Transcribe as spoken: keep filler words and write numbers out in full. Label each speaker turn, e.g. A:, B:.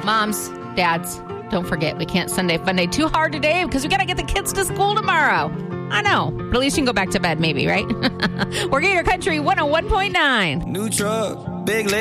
A: Moms, dads, don't forget, we can't Sunday Fun Day too hard today because we got to get the kids to school tomorrow. I know, but at least you can go back to bed maybe, right? We're Gator Country one oh one point nine.
B: New truck, big